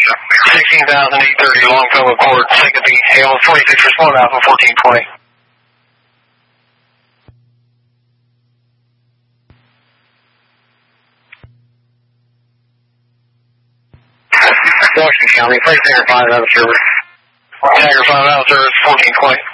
16,830 Longfellow Court, second beat, Hamlet 26, respond Alpha 1420. Washington County, place Tiger 5 out of service. Tiger 5 out of service, 1420.